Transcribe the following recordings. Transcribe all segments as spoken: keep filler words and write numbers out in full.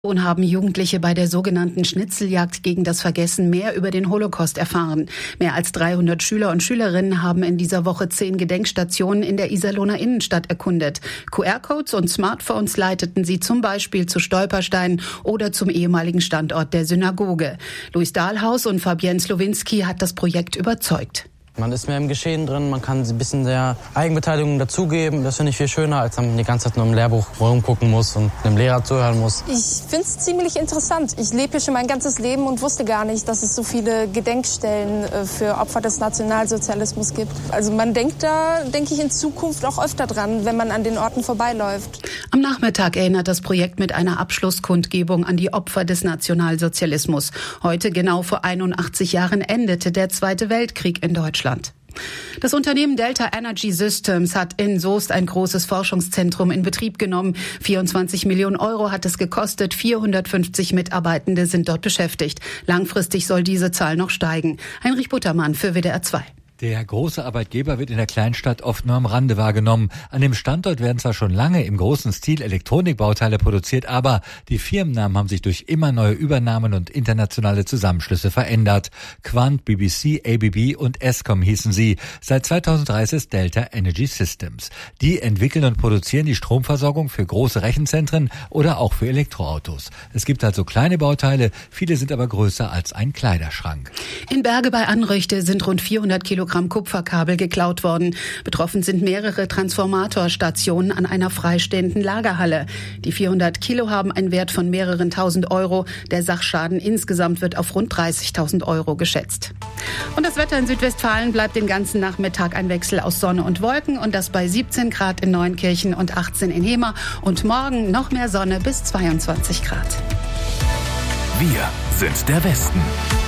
Und haben Jugendliche bei der sogenannten Schnitzeljagd gegen das Vergessen mehr über den Holocaust erfahren. Mehr als dreihundert Schüler und Schülerinnen haben in dieser Woche zehn Gedenkstationen in der Iserlohner Innenstadt erkundet. Q R-Codes und Smartphones leiteten sie zum Beispiel zu Stolpersteinen oder zum ehemaligen Standort der Synagoge. Luis Dahlhaus und Fabienne Slowinski hat das Projekt überzeugt. Man ist mehr im Geschehen drin, man kann ein bisschen der Eigenbeteiligung dazugeben. Das finde ich viel schöner, als man die ganze Zeit nur im Lehrbuch rumgucken muss und dem Lehrer zuhören muss. Ich finde es ziemlich interessant. Ich lebe hier schon mein ganzes Leben und wusste gar nicht, dass es so viele Gedenkstellen für Opfer des Nationalsozialismus gibt. Also man denkt da, denke ich, in Zukunft auch öfter dran, wenn man an den Orten vorbeiläuft. Am Nachmittag erinnert das Projekt mit einer Abschlusskundgebung an die Opfer des Nationalsozialismus. Heute, genau vor einundachtzig Jahren, endete der Zweite Weltkrieg in Deutschland. Das Unternehmen Delta Energy Systems hat in Soest ein großes Forschungszentrum in Betrieb genommen. vierundzwanzig Millionen Euro hat es gekostet. vierhundertfünfzig Mitarbeitende sind dort beschäftigt. Langfristig soll diese Zahl noch steigen. Heinrich Buttermann für W D R zwei. Der große Arbeitgeber wird in der Kleinstadt oft nur am Rande wahrgenommen. An dem Standort werden zwar schon lange im großen Stil Elektronikbauteile produziert, aber die Firmennamen haben sich durch immer neue Übernahmen und internationale Zusammenschlüsse verändert. Quant, B B C, A B B und Eskom hießen sie. Seit zweitausenddrei ist es Delta Energy Systems. Die entwickeln und produzieren die Stromversorgung für große Rechenzentren oder auch für Elektroautos. Es gibt also kleine Bauteile, viele sind aber größer als ein Kleiderschrank. In Berge bei Anröchte sind rund vierhundert Kilogramm Kupferkabel geklaut worden. Betroffen sind mehrere Transformatorstationen an einer freistehenden Lagerhalle. Die vierhundert Kilo haben einen Wert von mehreren tausend Euro. Der Sachschaden insgesamt wird auf rund dreißigtausend Euro geschätzt. Und das Wetter in Südwestfalen bleibt den ganzen Nachmittag ein Wechsel aus Sonne und Wolken und das bei siebzehn Grad in Neunkirchen und achtzehn in Hemer und morgen noch mehr Sonne bis zweiundzwanzig Grad. Wir sind der Westen.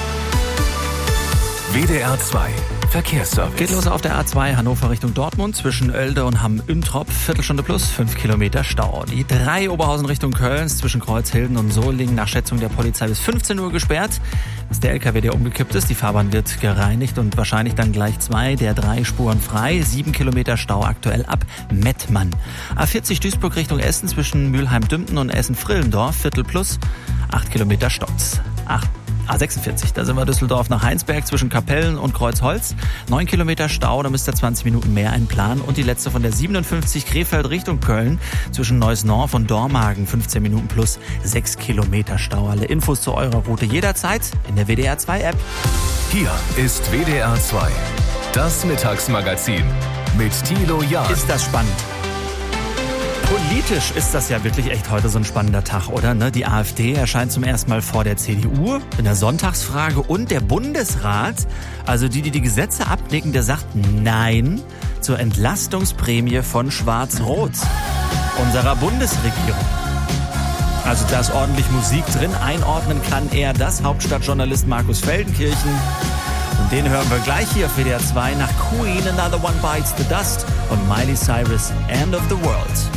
W D R zwei Verkehrsservice. Geht los auf der A zwei Hannover Richtung Dortmund zwischen Oelde und Hamm-Ümtrop. Viertelstunde plus, fünf Kilometer Stau. Die drei Oberhausen Richtung Köln zwischen Kreuzhilden und Solingen nach Schätzung der Polizei bis fünfzehn Uhr gesperrt. Das ist der L K W, der umgekippt ist. Die Fahrbahn wird gereinigt und wahrscheinlich dann gleich zwei der drei Spuren frei. Sieben Kilometer Stau aktuell ab Mettmann. A vierzig Duisburg Richtung Essen zwischen Mülheim-Dümpten und Essen-Frillendorf. Viertel plus, acht Kilometer Stotz. Acht. A sechsundvierzig, da sind wir Düsseldorf nach Heinsberg zwischen Kapellen und Kreuzholz. Neun Kilometer Stau, da müsst ihr zwanzig Minuten mehr einplanen. Und die letzte von der siebenundfünfzig Krefeld Richtung Köln zwischen Neuss-Norf und Dormagen. fünfzehn Minuten plus sechs Kilometer Stau. Alle Infos zu eurer Route jederzeit in der W D R zwei App. Hier ist W D R zwei, das Mittagsmagazin mit Thilo Jahn. Ist das spannend? Politisch ist das ja wirklich echt heute so ein spannender Tag, oder? Ne? Die AfD erscheint zum ersten Mal vor der C D U in der Sonntagsfrage und der Bundesrat, also die, die die Gesetze abnicken, der sagt Nein zur Entlastungsprämie von Schwarz-Rot, unserer Bundesregierung. Also da ist ordentlich Musik drin. Einordnen kann er das, Hauptstadtjournalist Markus Feldenkirchen. Und den hören wir gleich hier auf W D R zwei nach Queen, Another One Bites the Dust und Miley Cyrus, End of the World.